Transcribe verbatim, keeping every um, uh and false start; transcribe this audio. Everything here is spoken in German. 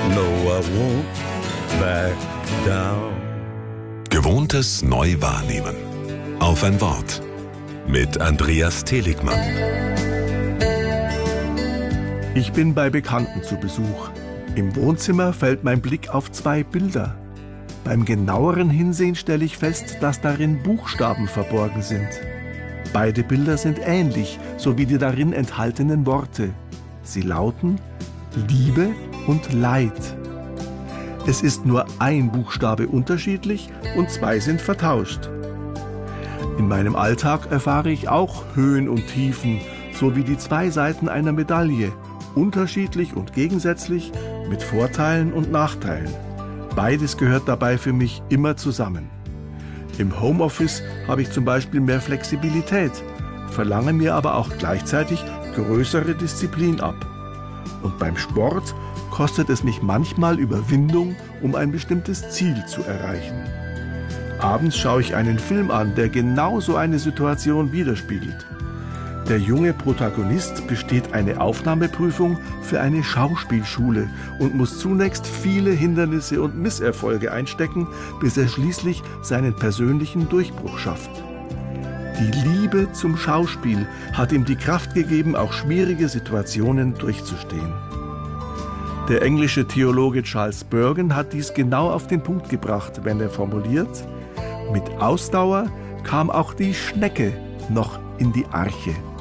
No, I won't back down. Gewohntes neu wahrnehmen. Auf ein Wort. Mit Andreas Seligmann. Ich bin bei Bekannten zu Besuch. Im Wohnzimmer fällt mein Blick auf zwei Bilder. Beim genaueren Hinsehen stelle ich fest, dass darin Buchstaben verborgen sind. Beide Bilder sind ähnlich, so wie die darin enthaltenen Worte. Sie lauten Liebe und Leid. Es ist nur ein Buchstabe unterschiedlich und zwei sind vertauscht. In meinem Alltag erfahre ich auch Höhen und Tiefen, so wie die zwei Seiten einer Medaille, unterschiedlich und gegensätzlich, mit Vorteilen und Nachteilen. Beides gehört dabei für mich immer zusammen. Im Homeoffice habe ich zum Beispiel mehr Flexibilität, verlange mir aber auch gleichzeitig größere Disziplin ab. Und beim Sport kostet es mich manchmal Überwindung, um ein bestimmtes Ziel zu erreichen. Abends schaue ich einen Film an, der genau so eine Situation widerspiegelt. Der junge Protagonist besteht eine Aufnahmeprüfung für eine Schauspielschule und muss zunächst viele Hindernisse und Misserfolge einstecken, bis er schließlich seinen persönlichen Durchbruch schafft. Die Liebe zum Schauspiel hat ihm die Kraft gegeben, auch schwierige Situationen durchzustehen. Der englische Theologe Charles Spurgeon hat dies genau auf den Punkt gebracht, wenn er formuliert: Mit Ausdauer kam auch die Schnecke noch in die Arche.